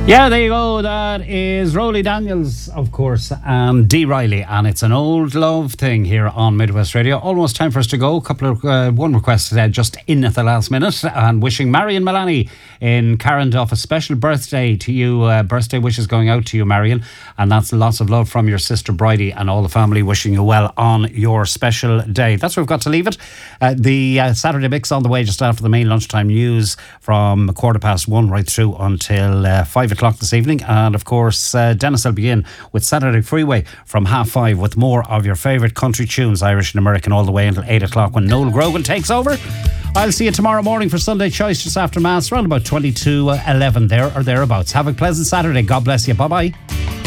Yeah, there you go. That is Rolly Daniels, of course, and Dee Riley, and it's an old love thing here on Midwest Radio. Almost time for us to go. A couple of one request just in at the last minute, and wishing Marion Malani in Carranduff a special birthday to you. Birthday wishes going out to you, Marion, and that's lots of love from your sister Bridie and all the family. Wishing you well on your special day. That's where we've got to leave it. The Saturday mix on the way just after the main lunchtime news from 1:15 right through until 5 o'clock this evening. And of course, Dennis will be in with Saturday Freeway from 5:30 with more of your favourite country tunes, Irish and American, all the way until 8 o'clock when Noel Grogan takes over. I'll see you tomorrow morning for Sunday Choice just after Mass, around about 20 to 11 there or thereabouts. Have a pleasant Saturday. God bless you. Bye-bye.